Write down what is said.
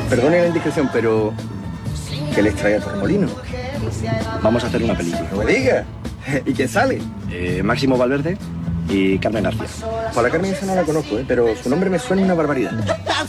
Perdone la indiscreción, pero ¿qué les trae a Torremolino? Vamos a hacer una película. No me diga. ¿Y quién sale? Máximo Valverde y Carmen García. Pues la Carmen esa no la conozco, pero su nombre me suena una barbaridad.